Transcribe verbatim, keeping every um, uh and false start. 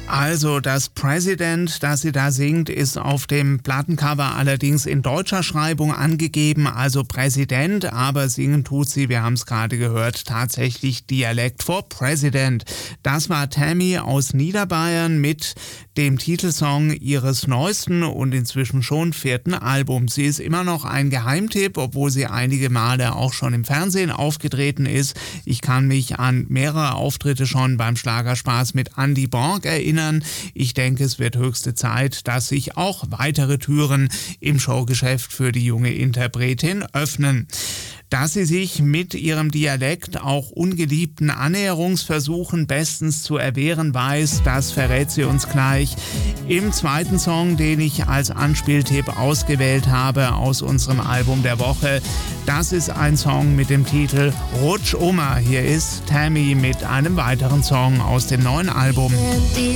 Also das President, das sie da singt, ist auf dem Plattencover allerdings in deutscher Schreibung angegeben, also Präsident, aber singen tut sie, wir haben es gerade gehört, tatsächlich Dialekt for President. Das war Tammy aus Niederbayern mit dem Titelsong ihres neuesten und inzwischen schon vierten Albums. Sie ist immer noch ein Geheimtipp, obwohl sie einige Male auch schon im Fernsehen aufgetreten ist. Ich kann mich an mehrere Auftritte schon beim Schlagerspaß mit Andy Borg erinnern. Ich denke, es wird höchste Zeit, dass sich auch weitere Türen im Showgeschäft für die junge Interpretin öffnen. Dass sie sich mit ihrem Dialekt auch ungeliebten Annäherungsversuchen bestens zu erwehren weiß, das verrät sie uns gleich im zweiten Song, den ich als Anspieltipp ausgewählt habe aus unserem Album der Woche. Das ist ein Song mit dem Titel Rutsch Oma. Hier ist Tammy mit einem weiteren Song aus dem neuen Album. Die